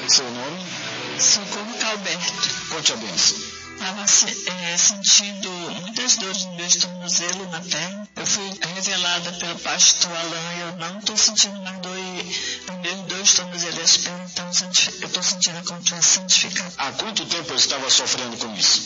Seu nome? Socorro Calberto. Conte a bênção. Estava sentindo muitas dores no meu tornozelo, na perna. Eu fui revelada pelo pastor Alain, eu não estou sentindo mais dor nos meus dois tornozelos e as pernas, então eu estou sentindo como estou santificada. Há quanto tempo eu estava sofrendo com isso?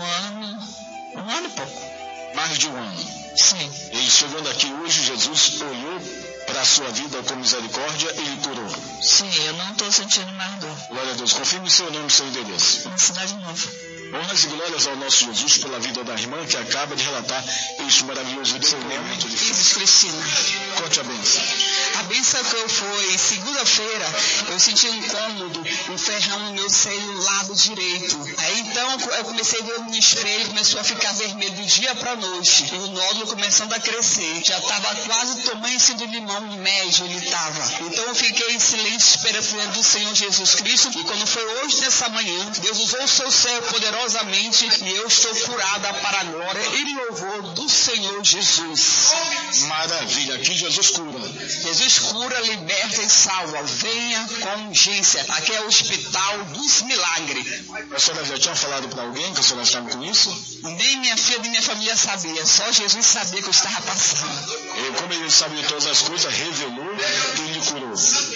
Um ano e pouco. Mais de um ano. Sim. E chegando aqui hoje, Jesus olhou para a sua vida com misericórdia e lhe curou. Sim, eu não estou sentindo mais dor. Glória a Deus. Confirme seu nome e seu endereço. Na Cidade Nova. Honras e glórias ao nosso Jesus pela vida da irmã que acaba de relatar este maravilhoso depoimento de fé. Isis Cristina. Conte a bênção. A bênção que eu fui segunda-feira, eu senti um incômodo, um ferrão no meu seio lado direito. Aí então eu comecei a ver no espelho, começou a ficar vermelho do dia para noite. E o nódulo começando a crescer. Já estava quase do tamanho assim do limão médio ele estava. Então eu fiquei em silêncio esperando do Senhor Jesus Cristo. E quando foi hoje nessa manhã, Deus usou o seu servo poderosamente e eu estou curada para a glória e louvor do Senhor Jesus. Maravilha, aqui Jesus cura. Jesus cura, liberta e salva. Venha com urgência. Aqui é o Hospital dos Milagres. A senhora já tinha falado para alguém que a senhora estava com isso? Nem minha filha nem minha família sabia. Só Jesus sabia que eu estava passando. E como ele sabe de todas as coisas, revelou e lhe curou.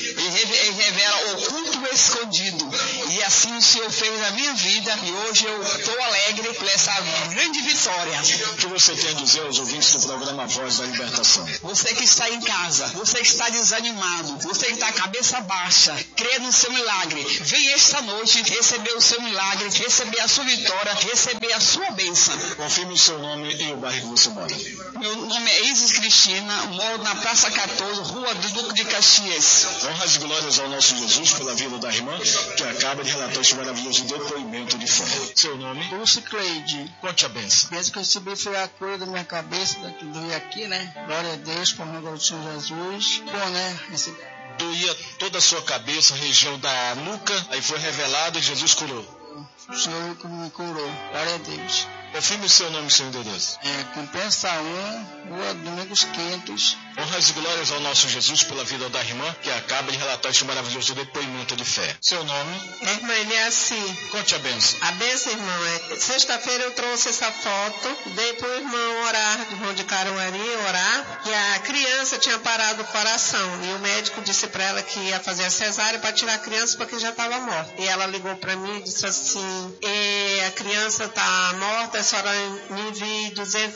Ele revela oculto e escondido. E assim o Senhor fez na minha vida. E hoje eu estou alegre por essa grande vitória. O que você tem a dizer aos ouvintes do programa Voz da Libertação? Você que está em casa, você que está desanimado, você que está com a cabeça baixa, crê no seu milagre. Vem esta noite receber o seu milagre, receber a sua vitória, receber a sua bênção. Confirme o seu nome e o bairro que você mora. Meu nome é Isis Cristina, moro na Praça 14, Rua do Duque de Caxias. Honras e glórias ao nosso Jesus pela vida da irmã que acaba de relatar este maravilhoso depoimento de fé. Seu nome? Dulce Cleide. Conte a bênção. A bênção que eu recebi foi a cura da minha cabeça, que doía aqui, né? Glória a Deus, por meio do Senhor Jesus. Bom, né? Doía toda a sua cabeça, região da nuca, aí foi revelado e Jesus curou. O Senhor me curou. Glória a Deus. Confirme o seu nome e seu endereço. Compensa 1, Rua Domingos Quintos. Honras e glórias ao nosso Jesus pela vida da irmã que acaba de relatar este maravilhoso depoimento de fé. Seu nome? Irmã Eliassi. Conte a bênção. A bênção, irmão, sexta-feira eu trouxe essa foto, dei para o irmão orar, do irmão de Caruarí, orar, e a criança tinha parado o coração, e o médico disse para ela que ia fazer a cesárea para tirar a criança porque já estava morta. E ela ligou para mim e disse assim, a criança está morta, a senhora me envie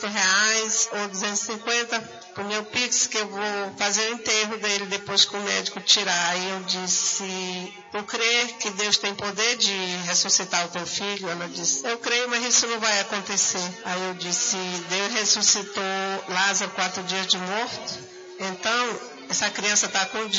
R$200 ou 250 pro meu Pix, que eu vou fazer o enterro dele depois que o médico tirar. Aí eu disse, tu crê que Deus tem poder de ressuscitar o teu filho? Ela disse, eu creio, mas isso não vai acontecer. Aí eu disse, Deus ressuscitou Lázaro 4 dias de morto, então essa criança está com